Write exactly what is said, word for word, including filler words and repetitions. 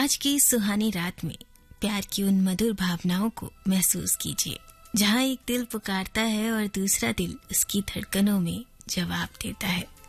आज की इस सुहानी रात में प्यार की उन मधुर भावनाओं को महसूस कीजिए, जहाँ एक दिल पुकारता है और दूसरा दिल उसकी धड़कनों में जवाब देता है।